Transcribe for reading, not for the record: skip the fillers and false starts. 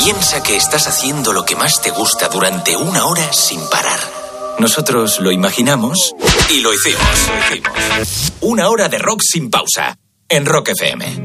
Piensa que estás haciendo lo que más te gusta durante 1 hora sin parar. Nosotros lo imaginamos y lo hicimos. 1 hora de rock sin pausa en Rock FM.